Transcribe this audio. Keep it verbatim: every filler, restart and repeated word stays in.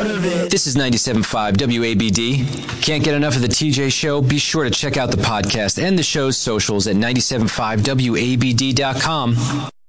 out of it. This is ninety-seven point five W A B D. Can't get enough of the T J Show? Be sure to check out the podcast and the show's socials at nine seven five W A B D dot com.